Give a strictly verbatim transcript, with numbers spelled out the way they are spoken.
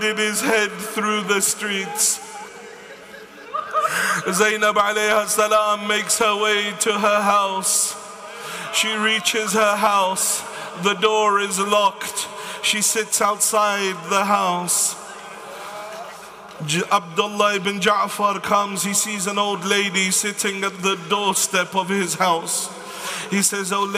his head through the streets. Zainab alayha salam makes her way to her house. She reaches her house. The door is locked. She sits outside the house. J Abdullah ibn Ja'far comes. He sees an old lady sitting at the doorstep of his house. He says, "Oh,